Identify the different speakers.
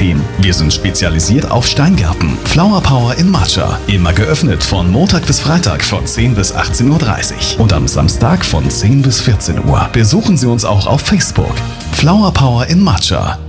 Speaker 1: Sonnensystem. Wir sind spezialisiert auf Steingärten. Flower Power in Matcha. Immer geöffnet von Montag bis Freitag von 10 bis 18:30 Uhr und am Samstag von 10 bis 14 Uhr. Besuchen Sie uns auch auf Facebook. Flower Power in Matcha.